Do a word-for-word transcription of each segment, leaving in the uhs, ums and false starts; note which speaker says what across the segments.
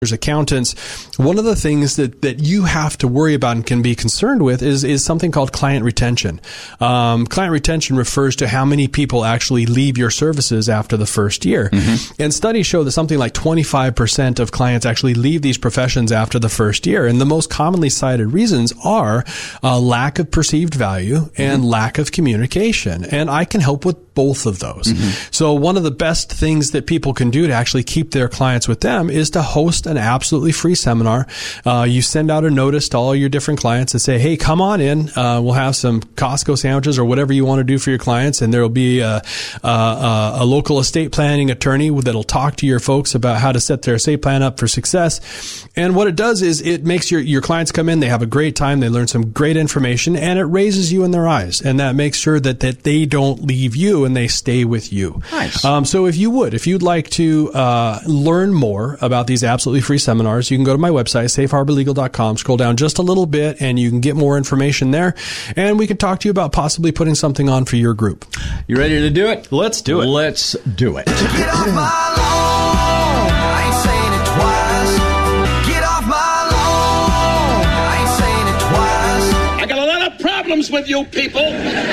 Speaker 1: accountants, one of the things that, that you have to worry about and can be concerned with is, is something called client retention. Um, client retention refers to how many people actually leave your services after the first year. Mm-hmm. And studies show that something like twenty-five percent of clients actually leave these professions after the first year. And the most commonly cited reasons are uh, lack of perceived value and mm-hmm. lack of communication. And I can help with both of those. Mm-hmm. So one of the best things that people can do to actually keep their clients with them is to host an absolutely free seminar. Uh, you send out a notice to all your different clients and say, hey, come on in. Uh, we'll have some Costco sandwiches or whatever you want to do for your clients. And there will be a, a, a local estate planning attorney that'll talk to your folks about how to set their estate plan up for success. And what it does is it makes your, your clients come in. They have a great time. They learn some great information and it raises you in their eyes. And that makes sure that, that they don't leave you and they stay with you.
Speaker 2: Nice.
Speaker 1: Um, so if you would, if you'd like to uh, learn more about these absolutely free seminars, you can go to my website, safe harbor legal dot com, scroll down just a little bit, and you can get more information there. And we can talk to you about possibly putting something on for your group.
Speaker 2: You ready to do it?
Speaker 1: Let's do it.
Speaker 2: Let's do it.
Speaker 3: Get off my lawn. I ain't saying it twice. Get off my lawn. I ain't saying it twice.
Speaker 4: I got a lot of problems with you people.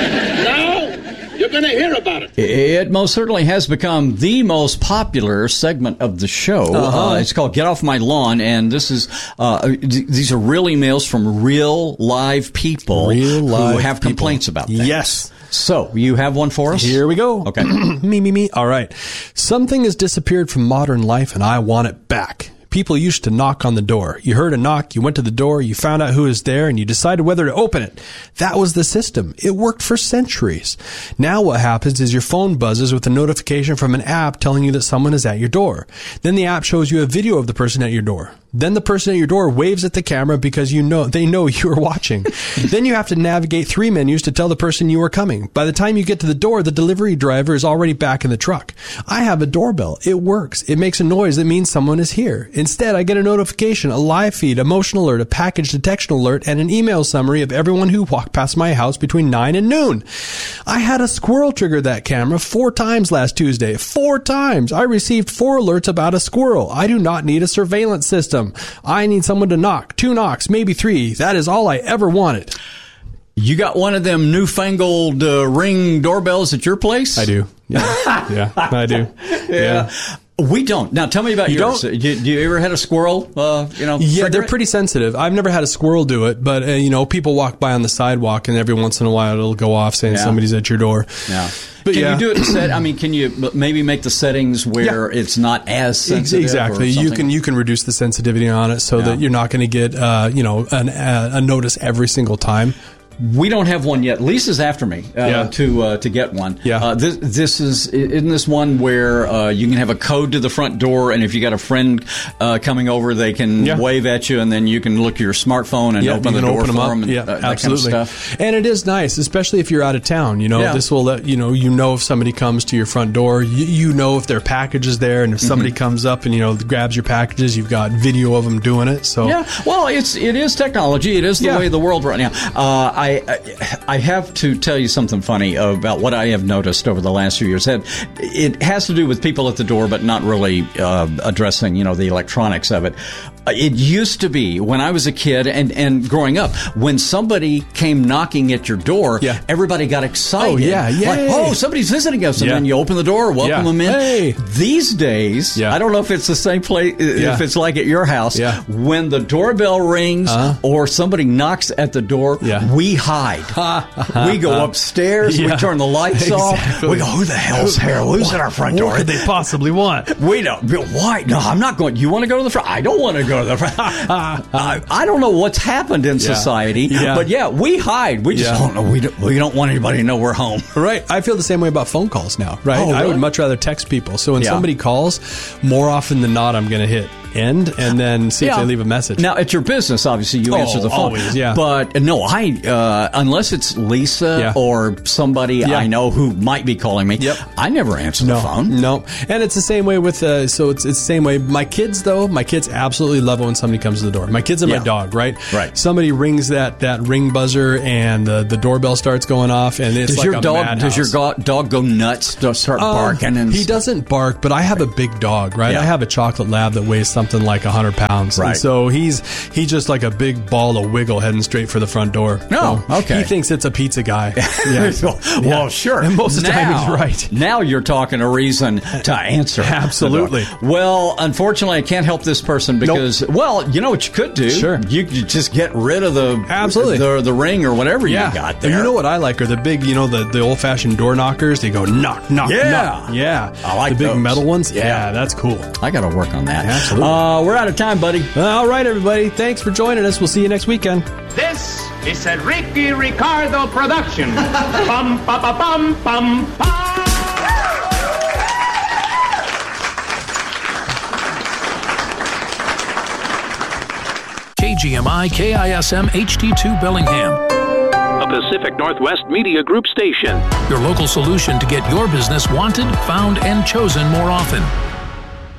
Speaker 4: Now you're going to hear about it.
Speaker 2: It most certainly has become the most popular segment of the show.
Speaker 1: Uh-huh.
Speaker 2: Uh, it's called Get Off My Lawn, and this is uh, d- these are real emails from real live people
Speaker 1: Real live
Speaker 2: who have
Speaker 1: people.
Speaker 2: complaints about things.
Speaker 1: Yes.
Speaker 2: So, you have one for us?
Speaker 1: Here we go.
Speaker 2: Okay.
Speaker 1: me, me, me. All right. Something has disappeared from modern life and I want it back. People used to knock on the door. You heard a knock, you went to the door, you found out who was there, and you decided whether to open it. That was the system. It worked for centuries. Now what happens is your phone buzzes with a notification from an app telling you that someone is at your door. Then the app shows you a video of the person at your door. Then the person at your door waves at the camera because you know they know you are watching. Then you have to navigate three menus to tell the person you are coming. By the time you get to the door, the delivery driver is already back in the truck. I have a doorbell. It works. It makes a noise that means someone is here. Instead, I get a notification, a live feed, a motion alert, a package detection alert, and an email summary of everyone who walked past my house between nine and noon. I had a squirrel trigger that camera four times last Tuesday. Four times. I received four alerts about a squirrel. I do not need a surveillance system. I need someone to knock. Two knocks, maybe three. That is all I ever wanted.
Speaker 2: You got one of them newfangled uh, Ring doorbells at your place?
Speaker 1: I do. Yeah, yeah I do.
Speaker 2: Yeah.
Speaker 1: yeah.
Speaker 2: We don't. Now, tell me about
Speaker 1: You
Speaker 2: yours.
Speaker 1: don't?
Speaker 2: Do you, do you ever had a squirrel, uh, you know?
Speaker 1: Yeah,
Speaker 2: trigger
Speaker 1: they're
Speaker 2: it?
Speaker 1: pretty sensitive. I've never had a squirrel do it, but, uh, you know, people walk by on the sidewalk and every once in a while it'll go off saying
Speaker 2: Yeah.
Speaker 1: somebody's at your door.
Speaker 2: Yeah.
Speaker 1: But
Speaker 2: can
Speaker 1: yeah.
Speaker 2: you do it in set? I mean, can you maybe make the settings where
Speaker 1: Yeah.
Speaker 2: it's not as sensitive?
Speaker 1: Exactly.
Speaker 2: Or
Speaker 1: You
Speaker 2: something?
Speaker 1: can you can reduce the sensitivity on it so
Speaker 2: Yeah.
Speaker 1: that you're not going to get uh, you know an, uh, a notice every single time.
Speaker 2: We don't have one yet. Lisa's after me uh,
Speaker 1: Yeah.
Speaker 2: to uh, to get one.
Speaker 1: Yeah.
Speaker 2: Uh, this this is isn't this one where uh, you can have a code to the front door, and if you got a friend uh, coming over, they can
Speaker 1: Yeah.
Speaker 2: wave at you, and then you can look at your smartphone and
Speaker 1: Yeah,
Speaker 2: open
Speaker 1: you
Speaker 2: the
Speaker 1: can
Speaker 2: door
Speaker 1: open
Speaker 2: for
Speaker 1: them up.
Speaker 2: them. And,
Speaker 1: yeah,
Speaker 2: uh, that
Speaker 1: absolutely.
Speaker 2: kind of stuff.
Speaker 1: And it is nice, especially if you're out of town. You know,
Speaker 2: Yeah.
Speaker 1: this will let you know. You know if somebody comes to your front door. You, you know if their package is there, and if somebody
Speaker 2: Mm-hmm.
Speaker 1: comes up and you know grabs your packages, you've got video of them doing it. So
Speaker 2: Yeah, well, it's it is technology. It is the
Speaker 1: Yeah.
Speaker 2: way of the world right now. Uh, I, I I have to tell you something funny about what I have noticed over the last few years. It, it has to do with people at the door, but not really uh, addressing you know the electronics of it. It used to be when I was a kid and, and growing up, when somebody came knocking at your door,
Speaker 1: Yeah.
Speaker 2: everybody got excited.
Speaker 1: Oh, yeah,
Speaker 2: Like,
Speaker 1: yay.
Speaker 2: oh, somebody's visiting us. And
Speaker 1: Yeah.
Speaker 2: then you open the door, welcome
Speaker 1: Yeah.
Speaker 2: them in.
Speaker 1: Hey.
Speaker 2: These days,
Speaker 1: Yeah.
Speaker 2: I don't know if it's the same place,
Speaker 1: Yeah.
Speaker 2: if it's like at your house.
Speaker 1: Yeah.
Speaker 2: When the doorbell rings
Speaker 1: Uh-huh.
Speaker 2: or somebody knocks at the door,
Speaker 1: Yeah.
Speaker 2: we hide. we go upstairs, we
Speaker 1: Yeah.
Speaker 2: turn the lights off.
Speaker 1: Exactly.
Speaker 2: We go, who the hell's here? Who's at our front door?
Speaker 1: What could they possibly want?
Speaker 2: We don't. Why? No, I'm not going. You want to go to the front? I don't want to go to the front. I, I don't know what's happened in
Speaker 1: Yeah.
Speaker 2: society,
Speaker 1: Yeah.
Speaker 2: but yeah, we hide. We just
Speaker 1: Yeah.
Speaker 2: don't know. We don't, we don't want anybody to know we're home.
Speaker 1: Right. I feel the same way about phone calls now, right?
Speaker 2: Oh,
Speaker 1: I
Speaker 2: really?
Speaker 1: would much rather text people. So when
Speaker 2: Yeah.
Speaker 1: somebody calls, more often than not, I'm going to hit end and then see if
Speaker 2: Yeah.
Speaker 1: they leave a message.
Speaker 2: Now, at your business, obviously, you
Speaker 1: Oh,
Speaker 2: answer the phone.
Speaker 1: always, yeah.
Speaker 2: But no, I uh, unless it's Lisa
Speaker 1: Yeah.
Speaker 2: or somebody
Speaker 1: Yeah.
Speaker 2: I know who might be calling me,
Speaker 1: Yep.
Speaker 2: I never answer the
Speaker 1: No,
Speaker 2: phone.
Speaker 1: no, and it's the same way with. Uh, so it's it's the same way. My kids, though, my kids absolutely love it when somebody comes to the door. My kids and
Speaker 2: Yeah.
Speaker 1: my dog, right?
Speaker 2: Right.
Speaker 1: Somebody rings that that ring buzzer, and the the doorbell starts going off, and it's
Speaker 2: Does
Speaker 1: like
Speaker 2: your
Speaker 1: a
Speaker 2: dog
Speaker 1: madhouse.
Speaker 2: does your go- dog go nuts? To start
Speaker 1: Um,
Speaker 2: barking? And
Speaker 1: he doesn't bark, but I have a big dog, right?
Speaker 2: Yeah.
Speaker 1: I have a chocolate lab that weighs something something like one hundred pounds.
Speaker 2: Right.
Speaker 1: And so he's he's just like a big ball of wiggle heading straight for the front door.
Speaker 2: No,
Speaker 1: So
Speaker 2: okay.
Speaker 1: He thinks it's a pizza guy. Yeah.
Speaker 2: well,
Speaker 1: Yeah.
Speaker 2: well, sure.
Speaker 1: And most of the time
Speaker 2: Now-
Speaker 1: he's right.
Speaker 2: Now you're talking a reason to answer.
Speaker 1: Absolutely.
Speaker 2: Well, unfortunately, I can't help this person because, well, you know what you could do?
Speaker 1: Sure.
Speaker 2: You could just get rid of the
Speaker 1: Absolutely.
Speaker 2: the, the ring or whatever
Speaker 1: Yeah.
Speaker 2: you got
Speaker 1: And
Speaker 2: there.
Speaker 1: you know what I like are the big, you know, the, the old fashioned door knockers. They go knock, knock,
Speaker 2: Yeah.
Speaker 1: knock. Yeah.
Speaker 2: I like
Speaker 1: the big
Speaker 2: those.
Speaker 1: metal ones.
Speaker 2: Yeah.
Speaker 1: Yeah, that's cool.
Speaker 2: I got to work on that.
Speaker 1: Absolutely.
Speaker 2: Uh, we're out of time, buddy.
Speaker 1: All right, everybody. Thanks for joining us. We'll see you next weekend.
Speaker 5: This is a Ricky Ricardo production. Bum, ba, ba, bum, bum, bum.
Speaker 6: K G M I K I S M H D two Bellingham,
Speaker 7: A Pacific Northwest Media Group station.
Speaker 6: your local solution to get your business wanted, found, and chosen more often.